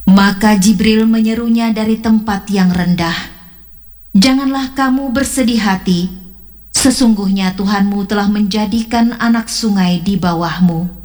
Maka Jibril menyerunya dari tempat yang rendah, "Janganlah kamu bersedih hati, sesungguhnya Tuhanmu telah menjadikan anak sungai di bawahmu."